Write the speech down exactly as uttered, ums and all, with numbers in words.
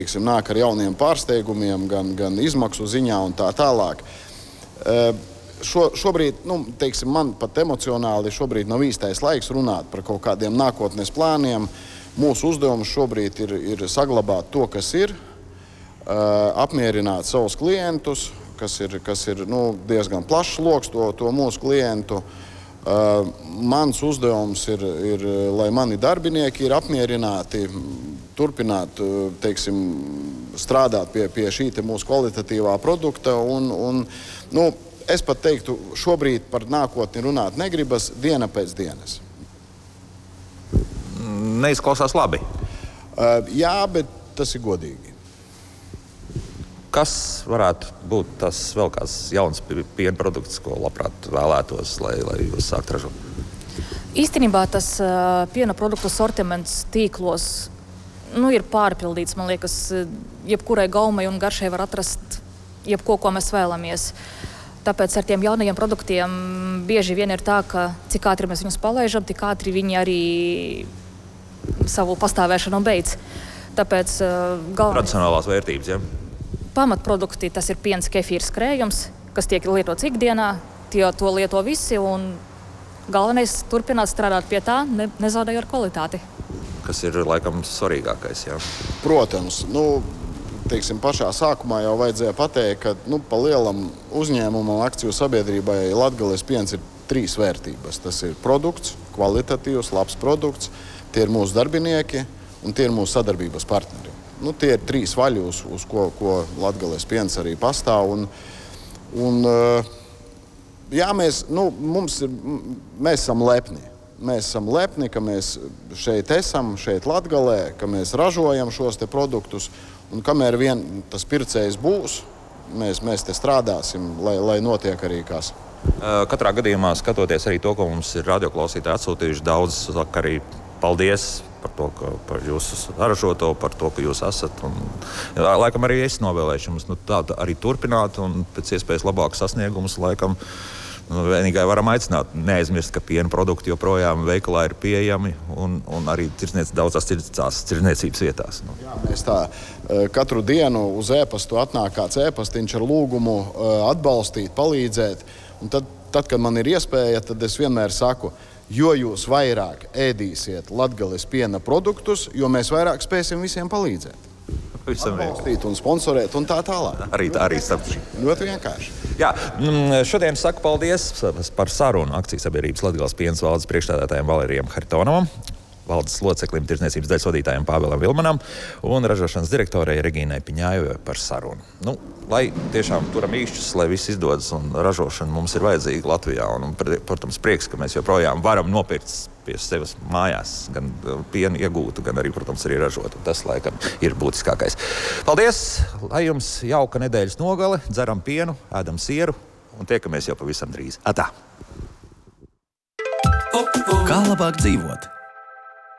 Nāk ar jauniem pārsteigumiem, gan, gan izmaksu ziņā un tā tālāk. Šo, šobrīd, nu, teiksim, man pat emocionāli šobrīd nav īstais laiks runāt par kaut kādiem nākotnes plāniem. Mūsu uzdevums šobrīd ir, ir saglabāt to, kas ir, apmierināt savus klientus, kas ir, kas ir nu, diezgan plašs loks to, to mūsu klientu. Uh, mans uzdevums ir, ir, lai mani darbinieki ir apmierināti, turpināt, teiksim, strādāt pie, pie šī te mūsu kvalitatīvā produkta. Un, un, nu, es pat teiktu, šobrīd par nākotni runāt negribas diena pēc dienas. Neizklausās labi. Uh, jā, bet tas ir godīgi. Kas varētu būt tas vēl kāds jauns piena produkts, ko labprāt vēlētos, lai, lai jūs sākt ražot? Īstenībā tas uh, piena produktu sortiments tīklos nu, ir pārpildīts. Man liekas, jebkurai gaumai un garšai var atrast jebko, ko mēs vēlamies. Tāpēc ar tiem jaunajiem produktiem bieži vien ir tā, ka cik ātri mēs viņus palaižam, tik ātri viņi arī savu pastāvēšanu beidz. Tāpēc uh, galvenais... Tradicionālās vērtības, ja? Pamatprodukti, tas ir piens, kefīrs, krējums, kas tiek lietots ikdienā, tie to lieto visi, un galvenais turpināt strādāt pie tā, ne, nezaudējot kvalitāti. Kas ir, laikam, svarīgākais, jā? Protams, nu, teiksim, pašā sākumā jau vajadzēja pateikt, ka, nu, pa lielam uzņēmumam akciju sabiedrībai Latgales piens ir trīs vērtības. Tas ir produkts, kvalitatīvs, labs produkts, tie ir mūsu darbinieki un tie ir mūsu sadarbības partneri. Nu, tie ir trīs vaļi, uz, uz ko, ko Latgales piens arī pastāv. Un, un, jā, mēs, nu, mums ir, mēs esam lepni. Mēs esam lepni, ka mēs šeit esam, šeit Latgalē, ka mēs ražojam šos te produktus. Un kamēr vien tas pircējs būs, mēs, mēs te strādāsim, lai, lai notiek arī kas. Katrā gadījumā, skatoties arī to, ko mums ir radioklausītāji atsūtījuši, daudz saka arī paldies par to, ka, par jūsu ražoto, par to, ka jūs esat. Un, laikam arī es novēlēšu jums nu, tādu arī turpināt un pēc iespējas labākus sasniegumus, laikam, nu, vienīgai varam aicināt. Neaizmirst, ka piena produkti joprojām veikalā ir pieejami un, un arī tirdzniec, daudzās tirdzniecības vietās. Nu. Jā, mēs tā katru dienu uz e-pastu atnāk kāds e-pastiņš ar lūgumu atbalstīt, palīdzēt. Un tad, tad, kad man ir iespēja, tad es vienmēr saku, jo jūs vairāk ēdīsiet Latgales piena produktus, jo mēs vairāk spēsim visiem palīdzēt. Visam atbalstīt un sponsorēt un tā tālāk. Arī, arī starp. Ļoti vienkārši. Jā, šodien saku paldies par sarunu akcijas sabiedrības Latgales piens valdes priekšstādātājiem Valērijam Haritonovam, valdes loceklim, tirdzniecības daļas vadītājiem Pāvēlam Vilmanam un ražošanas direktorei Regīnai Piņājovai par sarunu. Nu, lai tiešām turam īšķus, lai viss izdodas un ražošana mums ir vajadzīga Latvijā. Un, protams, prieks, ka mēs joprojām varam nopirkt pie sevis mājās gan pienu iegūtu, gan arī, protams, arī ražotu. Tas, laikam, ir būtiskākais. Paldies! Lai jums jauka nedēļas nogale, dzeram pienu, ēdam sieru un tiekamies jau pavisam drīz. Atā! Kā labāk dzīvot?